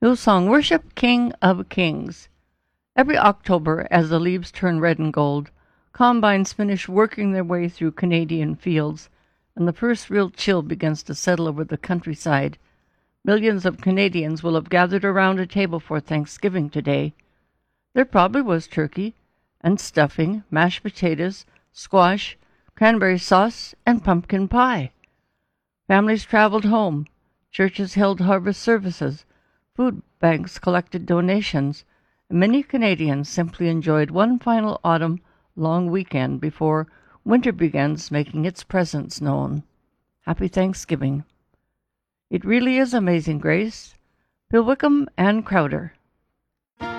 Hillsong Worship King of Kings. Every October, as the leaves turn red and gold, combines finish working their way through Canadian fields, and the first real chill begins to settle over the countryside. Millions of Canadians will have gathered around a table for Thanksgiving today. There probably was turkey and stuffing, mashed potatoes, squash, cranberry sauce, and pumpkin pie. Families traveled home. Churches held harvest services. Food banks collected donations. And many Canadians simply enjoyed one final autumn long weekend before winter begins making its presence known. Happy Thanksgiving. It really is amazing grace. Bill Wickham and Crowder.